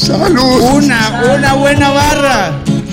¡Salud! Una buena barra.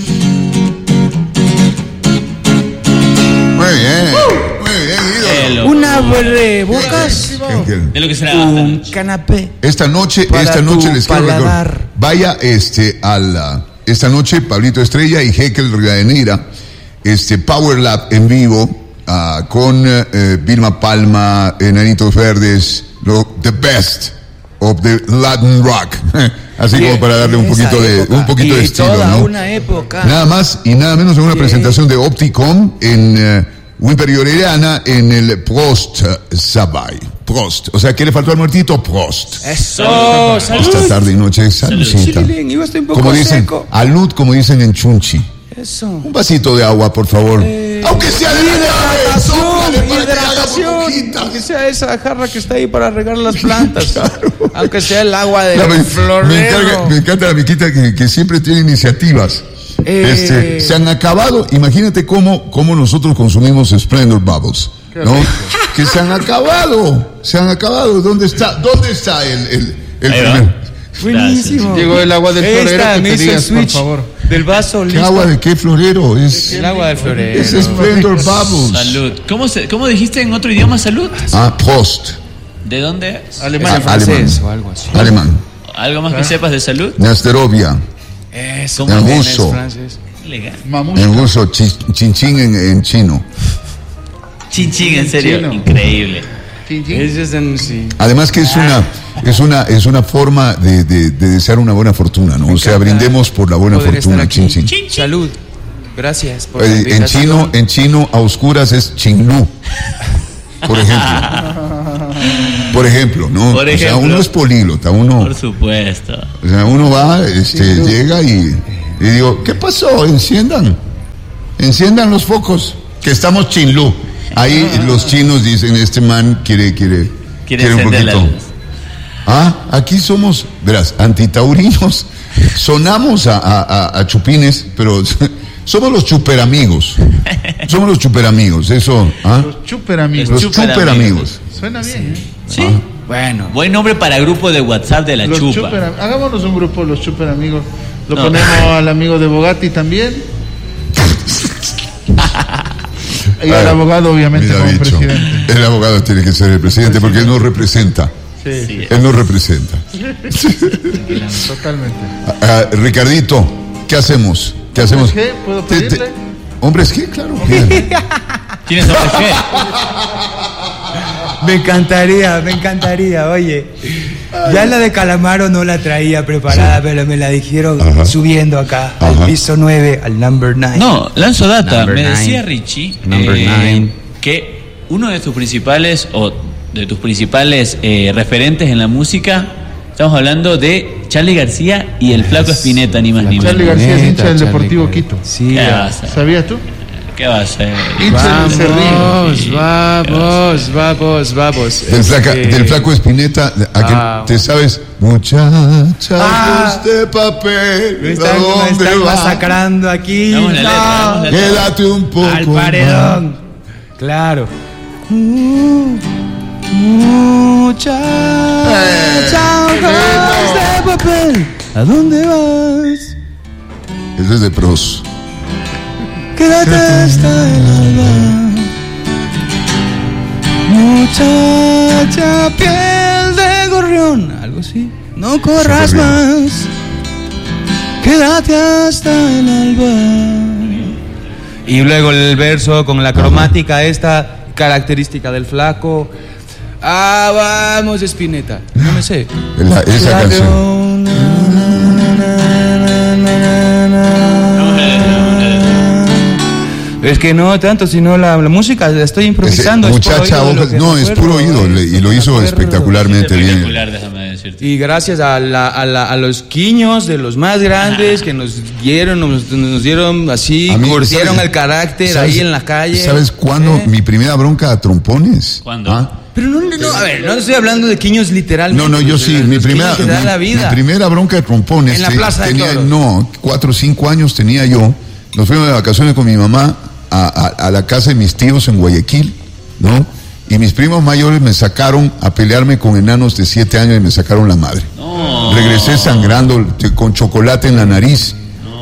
Muy bien, ídolo. Una bocas. De lo que será Un canapé. Esta noche les quiero recordar. Vaya esta noche Pablito Estrella y Hekel Rivadeneira, Power Lab en vivo, con Vilma Palma, Enanitos Verdes, the best of the Latin rock. Así como para darle un poquito de estilo, toda ¿no? Una época. Nada más y nada menos en una presentación de Opticom en Wimper y Orellana en el Prost Sabay. Prost, o sea, ¿qué le faltó al muertito? Prost. Eso, salud. Esta tarde y noche, saludcita. Como dicen, alud, como dicen en Chunchi. Eso. Un vasito de agua, por favor. Aunque sea de hidratación. Aunque sea esa jarra que está ahí para regar las plantas. Claro. Aunque sea el agua del florero. Me encanta la Miquita que siempre tiene iniciativas. Se han acabado. Imagínate cómo nosotros consumimos Splendor Bubbles, ¿no? Que se han acabado. ¿Dónde está el primer? Buenísimo. Llegó el agua del florero que me digas, por favor. Del vaso ¿Qué listo. agua de qué florero? El agua del florero. Es Splendor Bubbles. Salud. ¿Cómo dijiste en otro idioma salud? Prost. ¿De dónde es? Alemán, francés o algo así. Alemán. ¿Algo más que sepas de salud? Nasterovia. Eso. En ruso. Legal. En ruso, chinchín en chino. Chinchín, en serio. Chino. Increíble. Ese es sí. Además que es una forma de desear una buena fortuna, ¿no? O sea, brindemos por la buena fortuna, chin chin. Salud. Gracias por la invitación. En chino a oscuras es chinglú. Por ejemplo, ¿no? Por ejemplo. O sea, uno es políglota, Por supuesto. O sea, uno va, llega y digo, ¿qué pasó? Enciendan los focos, que estamos chinglú. Ahí los chinos dicen, este man quiere un poquito. Aquí somos, verás, antitaurinos. Sonamos a chupines, pero somos los chuperamigos. Somos los chuperamigos, eso. Los chuperamigos. Los chuperamigos. Suena bien, ¿eh? Sí. Bueno. Buen nombre para grupo de WhatsApp de la Los chupa. Hagámonos un grupo, los chuperamigos. Lo ponemos al amigo de Bogatti también. Y al abogado, obviamente, como presidente. El abogado tiene que ser el presidente porque él nos representa. Sí. Él nos representa. Totalmente. Ricardito, ¿qué hacemos? ¿Hombres G? ¿Puedo pedirle? ¿Hombres G? Claro. Bien. ¿Tienes hombres qué? Me encantaría, oye. Ya la de Calamaro no la traía preparada, pero me la dijeron subiendo acá, al piso 9, al number 9. No, lanzo data. Number Me nine. decía Richie Number 9. que uno de tus principales referentes en la música, estamos hablando de Charly García y el Flaco Espineta, ni más ni menos. Charly García es hincha del Deportivo Quito. Sí. ¿Qué va a hacer? ¿Sabías tú? ¿Qué va a hacer? Hincha del Cerrillo. Vamos. Del Flaco Espineta, ¿te sabes? Muchachos de papel, Me están masacrando aquí. Damos la letra, damos la letra. Quédate un poco Al paredón. más. Claro. Muchachos de papel, ¿a dónde vas? Ese es de pros. Quédate hasta el alba. Muchacha piel de gorrión, algo así. No corras Súper bien. más. Quédate hasta el alba. Y luego el verso con la cromática esta característica del Flaco. Vamos, Espineta. No me sé. Esa canción. Es que no tanto, sino la música, la estoy improvisando. Muchacha, es puro oído y lo hizo espectacularmente bien. Espectacular, déjame decirte. Y gracias a los quiños de los más grandes que nos dieron así, curtieron el carácter ahí en la calle. ¿Sabes cuándo mi primera bronca a trompones? ¿Cuándo? Pero no, a ver, no estoy hablando de quiños literalmente. No, yo sí, mi primera bronca de trompones. En la Plaza de Toros. 4 o 5 años tenía yo. Nos fuimos de vacaciones con mi mamá a la casa de mis tíos en Guayaquil, ¿no? Y mis primos mayores me sacaron a pelearme con enanos de 7 años y me sacaron la madre. No. No. Regresé sangrando con chocolate en la nariz.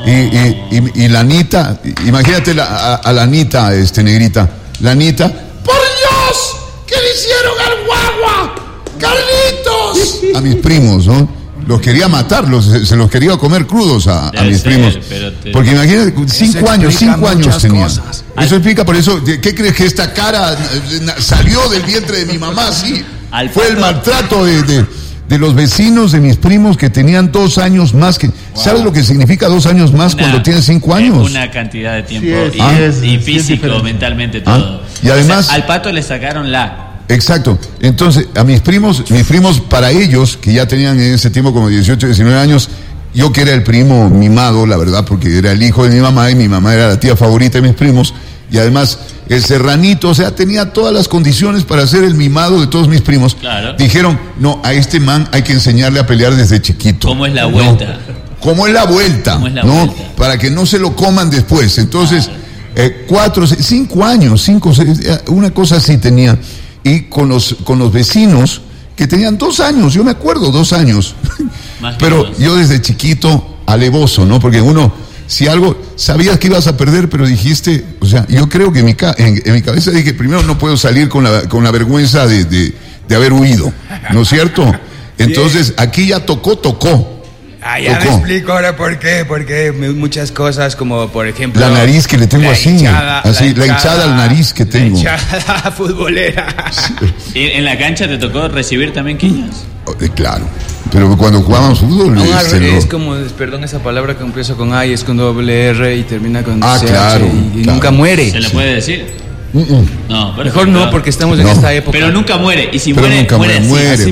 Y la Anita, imagínate a la Anita, negrita. La Anita, ¡por Dios! ¿Qué le hicieron al guagua? ¡Carlitos! A mis primos, ¿no? Los quería matar, se los quería comer crudos a mis primos. Porque imagínate, 5 años tenía. Cosas. Eso explica, por eso, ¿qué crees que esta cara salió del vientre de mi mamá? Sí. Fue el maltrato de los vecinos de mis primos que tenían 2 años más que... Wow. ¿Sabes lo que significa 2 años más cuando tienes 5 años? Una cantidad de tiempo y físico, mentalmente, todo. Y además... O sea, al pato le sacaron la... Exacto. Entonces, a mis primos, para ellos, que ya tenían en ese tiempo como 18, 19 años, yo que era el primo mimado, la verdad, porque era el hijo de mi mamá y mi mamá era la tía favorita de mis primos, y además el serranito, o sea, tenía todas las condiciones para ser el mimado de todos mis primos. Claro. Dijeron, no, a este man hay que enseñarle a pelear desde chiquito. ¿Cómo es la vuelta? No, ¿cómo es la vuelta? ¿No? Para que no se lo coman después. Entonces, 4, 5 años, 5, 6, una cosa así tenía. Y con los vecinos que tenían 2 años, yo me acuerdo, 2 años. Pero yo desde chiquito, alevoso, ¿no? Porque uno, si algo, sabías que ibas a perder, pero dijiste, o sea, yo creo que en mi cabeza dije, primero no puedo salir con la vergüenza de haber huido, ¿no es cierto? Entonces, aquí ya tocó. Ya me explico ahora por qué, porque muchas cosas como por ejemplo... La nariz que le tengo la hinchada al nariz que tengo. La hinchada futbolera. Sí. ¿En la cancha te tocó recibir también quiñas? Claro, pero cuando jugábamos fútbol... es como, perdón esa palabra que empieza con A y es con doble R y termina con CH claro, y nunca muere. ¿Se le puede decir? No, mejor no, porque estamos en esta época. Pero nunca muere, y si pero muere, nunca muere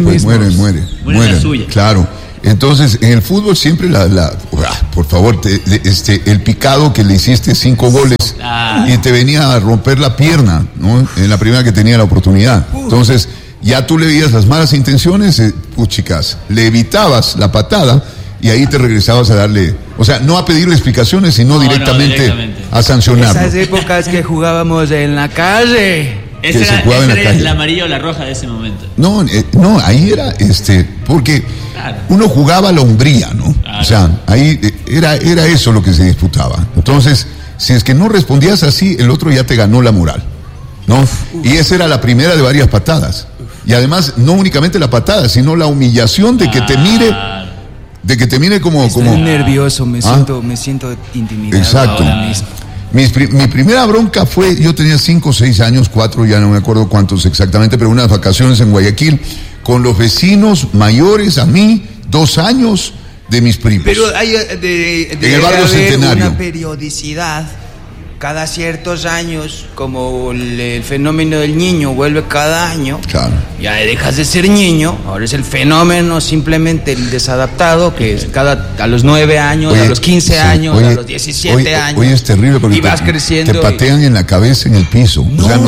la suya. Claro. Entonces, en el fútbol siempre por favor, el picado que le hiciste 5 goles y te venía a romper la pierna, ¿no? En la primera que tenía la oportunidad. Entonces, ya tú le veías las malas intenciones, chicas, le evitabas la patada y ahí te regresabas a darle, o sea, no a pedirle explicaciones, sino directamente a sancionarlo. Esas épocas que jugábamos en la calle. Ese era el amarillo o la roja de ese momento. No, ahí era porque uno jugaba a la hombría, ¿no? Claro. O sea, ahí era eso lo que se disputaba. Entonces, si es que no respondías así, el otro ya te ganó la moral, ¿no? Y esa era la primera de varias patadas. Y además, no únicamente la patada, sino la humillación de que te mire. De que te mire como... Estoy nervioso, me siento intimidado. Exacto. Ahora mismo. Mi primera bronca fue, yo tenía 5, 6 años, 4, ya no me acuerdo cuántos exactamente, pero unas vacaciones en Guayaquil, con los vecinos mayores a mí, 2 años de mis primos. Pero hay en el barrio Centenario. Una periodicidad, cada ciertos años, como el fenómeno del niño vuelve cada año, claro. Ya dejas de ser niño, ahora es el fenómeno simplemente el desadaptado, que es a los 9 años, a los 15 años, a los 17 años. Hoy es terrible porque y vas creciendo. Te patean en la cabeza en el piso. No, o sea,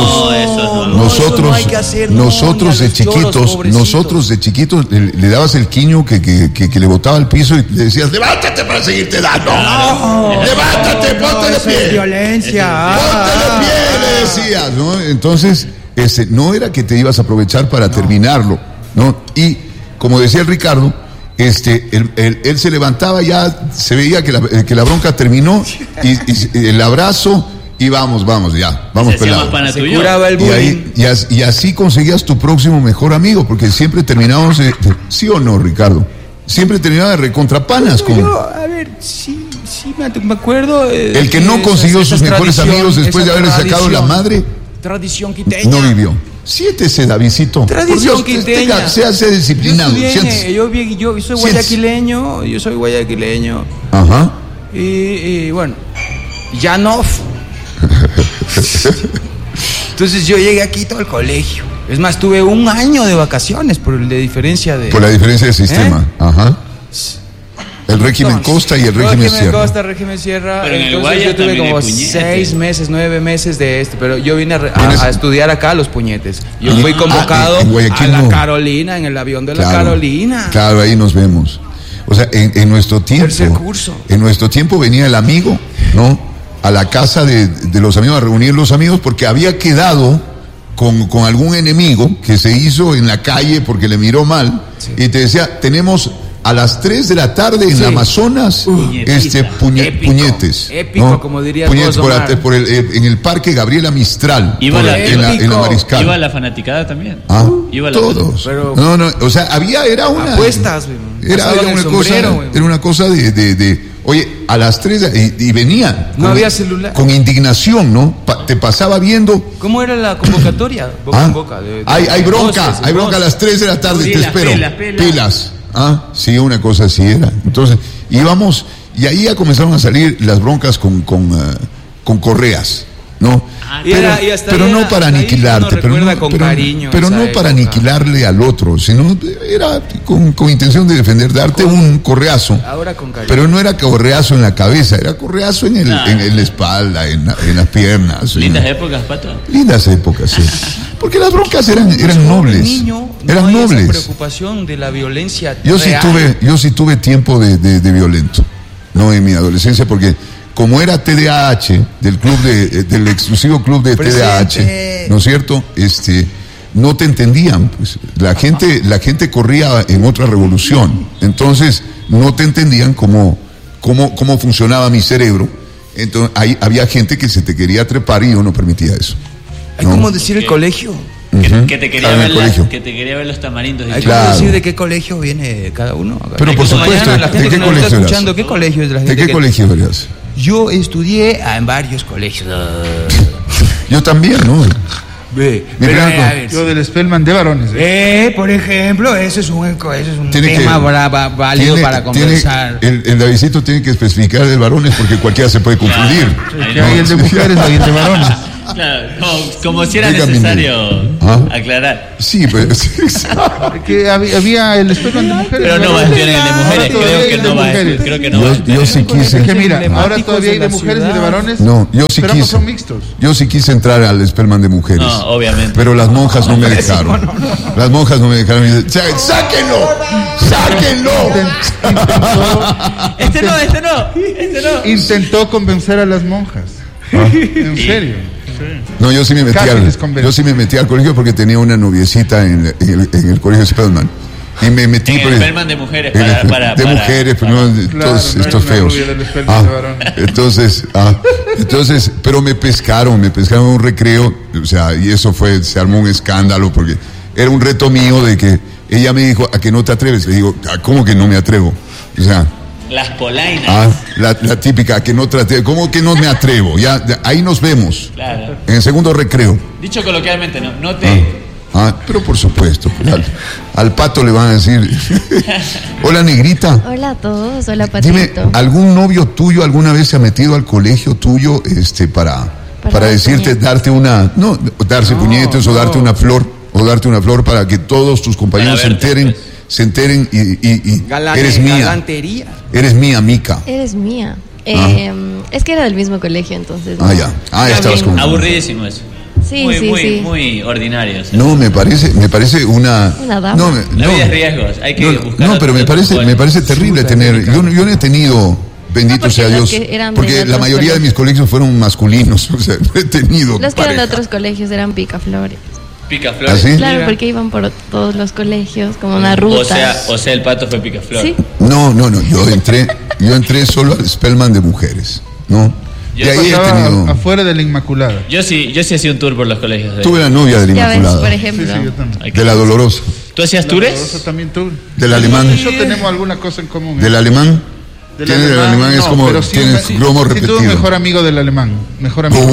nosotros de chiquitos le dabas el quiño que le botaba al piso y le decías, levántate para seguirte dando. No. Levántate, ponte de pie. Violencia. Ponte de pie, le decías, ¿no? Entonces, no era que te ibas a aprovechar para terminarlo, ¿no? Y como decía el Ricardo, él se levantaba, ya se veía que la bronca terminó y el abrazo y vamos pelado. Se curaba el bullying. Y así conseguías tu próximo mejor amigo, porque siempre terminábamos, ¿sí o no, Ricardo? Siempre terminaba de recontrapanas sí, me acuerdo. El que no consiguió sus mejores amigos después de haberle sacado la madre. Tradición quiteña. No vivió. Siéntese, Davidcito. Tradición quiteña. Sea disciplinado. Yo soy guayaquileño. Ajá. Y bueno, ya no. Entonces yo llegué aquí todo el colegio. Es más, tuve 1 año de vacaciones por la diferencia de sistema. Ajá. El régimen Costa y el régimen Sierra. Régimen Sierra. Pero en el entonces yo tuve como 6 meses, 9 meses de esto. Pero yo vine a estudiar acá a Los Puñetes. Yo fui convocado a la Carolina, en el avión de la Carolina. Claro, ahí nos vemos. O sea, en nuestro tiempo. Tercer curso. En nuestro tiempo venía el amigo, ¿no? A la casa de los amigos, a reunir los amigos, porque había quedado con algún enemigo que se hizo en la calle porque le miró mal. Sí. Y te decía, tenemos a las 3 de la tarde en la Amazonas, Épico, puñetes. épico, ¿no? como diría puñetes Omar. en el Parque Gabriela Mistral, Iba en la Mariscal. Iba la fanaticada también. Iba la Todos. Pero- no, o sea, era una Apuestas, güey. era Pasaban el una sombrero, cosa, güey. era una cosa de oye, a las 3 y venía No había celular. con indignación, ¿no? Te pasaba viendo. ¿Cómo era la convocatoria? Boca en boca. Hay bronca, voces, hay bronca a las 3 de la tarde, te Pilas, espero. pilas. Pilas. Sí, una cosa así era. Entonces, íbamos, y ahí ya comenzaron a salir las broncas con correas, ¿no? Pero no para aniquilarte, pero no para aniquilarle al otro, sino era con intención de defender, darte un correazo. Ahora con cariño. Pero no era correazo en la cabeza, era correazo en la espalda, en las piernas. Lindas épocas, Pato. Lindas épocas, sí. Porque las broncas eran nobles. Niño, eran no hay nobles. esa preocupación de la violencia Yo sí tuve tiempo de violento, no en mi adolescencia, porque como era TDAH, del exclusivo club de TDAH, ¿no es cierto? No te entendían, pues. La gente corría en otra revolución, entonces no te entendían cómo funcionaba mi cerebro. Entonces había gente que se te quería trepar y yo no permitía eso. Hay como decir el colegio. Que te quería ver los tamarindos. Hay Claro. como decir de qué colegio viene cada uno. Pero por Como supuesto, mañana la ¿de gente qué que nos está colegio eras? escuchando, ¿qué colegio es de la gente? ¿De qué colegio eras? Yo estudié en varios colegios. Yo también, ¿no? Ve, Mi pero, primer a ver, Yo del Spellman de varones. por ejemplo, eso es un Tiene tema que- válido para conversar. El Davidcito tiene que especificar de varones porque cualquiera se puede confundir. Que hay el de mujeres, hay el de varones. Claro, como si era Dígame, necesario ¿Ah? aclarar. Sí, pues. Que había el Spellman de mujeres. Pero no va a estudiar en el de mujeres. Todavía hay Creo que no va a estudiar. Yo sí quise. Es que mira, ahora Emblemáticos todavía hay de de la mujeres y de ciudad. varones. No, yo sí pero ambos quise. son mixtos. Yo sí quise entrar al Spellman de mujeres. No, obviamente. Pero las monjas no me dejaron. Las monjas no me dejaron. Me dijeron, ¡sáquenlo! ¡Sáquenlo! Este no. Intentó convencer a las monjas. En serio. No, yo sí me metí Casi les convence. yo sí me metí al colegio porque tenía una noviecita en el colegio Spellman. Y me metí En el por Spellman de mujeres, en el- para- de mujeres, pero no de Claro, todos no hay estos una feos. rubia del Spellman de varones. Entonces, pero me pescaron en un recreo, o sea, y eso se armó un escándalo porque era un reto mío de que ella me dijo, ¿a que no te atreves? Le digo, ¿cómo que no me atrevo? O sea, Las polainas. la típica, que no trate, ¿cómo que no me atrevo? Ya, ahí nos vemos. Claro. En el segundo recreo. Dicho coloquialmente, no te. Pero por supuesto, pues, al Pato le van a decir, hola negrita, Hola a todos, hola Patito. dime, ¿algún novio tuyo alguna vez se ha metido al colegio tuyo para dar decirte, puñetes. darse puñetes o darte una flor para que todos tus compañeros Para verte, se enteren y eres mía, Galantería. eres mía, Mica? Eres mía. Es que era del mismo colegio, entonces. ¿no? Ya estabas También- con... Aburridísimo eso. Sí, muy, sí, muy, sí. muy ordinario. o sea. No, me parece una... Una dama. No, La vida es riesgos. Hay que buscar. no, pero me parece terrible tener... Yo no he tenido, bendito porque sea los Dios, que eran de porque la otros mayoría de colegios. mis colegios fueron masculinos, o sea, no he tenido Los que eran de pareja. otros colegios eran picaflores. Picaflores. ¿Ah, sí? Claro, Mira. porque iban por todos los colegios, como una ruta. O sea, el Pato fue picaflor. Sí. No, yo entré solo al Spellman de mujeres, ¿no? Yo Y ahí he Estaba tenido... afuera de la Inmaculada. Yo sí hacía un tour por los colegios. Tuve la novia de la Ya ves, por Inmaculada, ejemplo. Sí, yo también. de la Dolorosa, ¿Tú hacías Rosa tours? también tú. del alemán, Yo tenemos alguna cosa en común. del alemán. Del Tiene el alemán, es no, como pero sí tienes sí, glomo sí repetido. tuve un mejor amigo del alemán. Mejor amigo.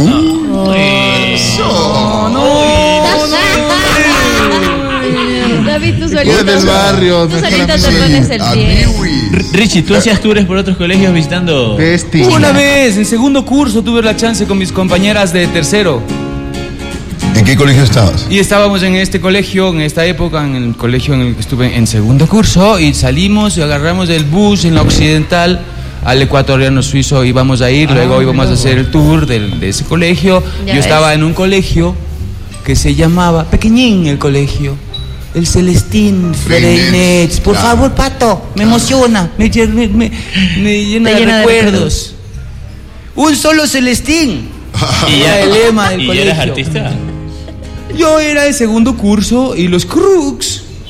David, tú Yo solito. del barrio. Tú mejor solito amigo. te pones el A pie. Biwis. Richie, ¿tú hacías tours por otros colegios visitando? Pesti. Una vez, en segundo curso, tuve la chance con mis compañeras de tercero. ¿En qué colegio estabas? Y estábamos en este colegio, en esta época, en el colegio en el que estuve en segundo curso, y salimos y agarramos el bus en la Occidental al Ecuatoriano Suizo, íbamos a ir, luego íbamos a hacer el tour de ese colegio. Ya Yo ves. estaba en un colegio que se llamaba, pequeñín el colegio, el Celestín Freinet. Por Claro. favor, Pato, me emociona, me llena Te de llena de recuerdos. Un solo Celestín. ¿Y Era el lema del ¿Y colegio. eras artista? Yo era de segundo curso y los crooks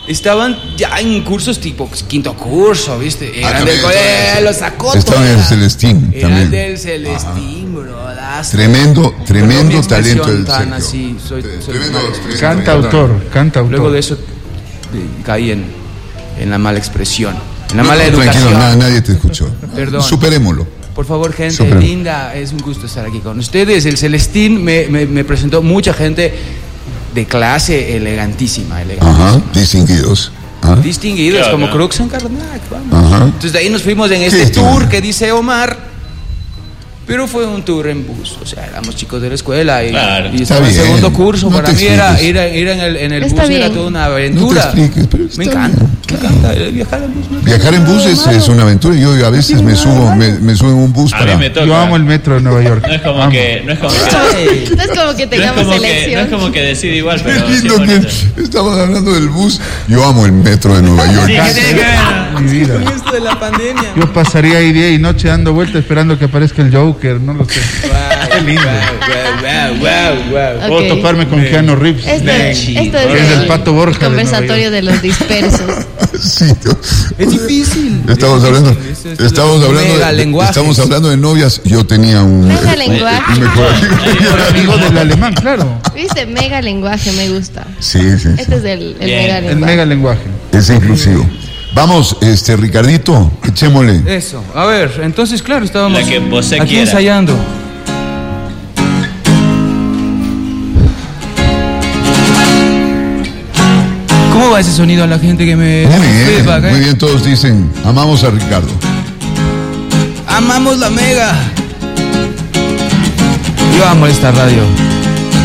estaban ya en cursos tipo quinto curso, ¿viste? Eran del también, colegio, los sacó Estaban en el Celestín Eran también. del Celestín, bro. Tremendo Mi expresión talento del tan Sergio. así, soy Tremendo. Cantautor. Luego de eso caí en la mala expresión, en la mala Tranquilo, educación. nadie te escuchó. Perdón. Superémoslo. Por favor, gente Súper. linda, es un gusto estar aquí con ustedes. El Celestín me presentó mucha gente de clase elegantísima. Ajá, distinguidos. ¿Ah? Distinguidos, Claro, como claro. Crux en Karnak, vamos. Ajá. Entonces de ahí nos fuimos en este Sí, tour claro. que dice Omar. Pero fue un tour en bus, o sea, éramos chicos de la escuela y, Claro. y estaba en Está bien, segundo curso. no Para te mí era expliques. ir en el Está bus, era bien. toda una No te aventura. expliques, pero Me está encanta, bien. me encanta viajar en bus. Viajar en bus es una aventura. Yo a veces me subo en un bus A para. mí me toca. Yo amo el metro de Nueva York. No es como Amo. que. No es como que. No es como que tengamos no elección. es como que decide igual, Qué pero. sí es lindo bonito. que estamos hablando del bus. Yo amo el metro de Nueva York. Sí, ¿qué tiene que ver? Mi vida. Con esto de la pandemia. Yo pasaría ahí día y noche dando vueltas esperando que aparezca el Joker, no lo sé. Qué lindo. Ok. Puedo toparme con Keanu Reeves. Esto es Es el Pato Borja de conversatorio de los dispersos. Sí, yo- Es difícil. Estamos Es hablando, difícil. Esto es estamos megalenguajes. hablando de novias. Yo tenía un Mega lenguaje. mejor amigo. Amigo del alemán, claro. ¿Viste? Mega lenguaje, me gusta. Sí, sí, Este es el Bien. mega El lenguaje. mega lenguaje. es inclusivo. Vamos, Ricardito, echémosle. Eso. A ver, entonces, claro, estábamos La que vos aquí quiera. ensayando. ¿Cómo va ese sonido a la gente que me Muy da bien, feedback, muy bien. Todos dicen, amamos a Ricardo. Amamos la mega. Yo amo esta radio.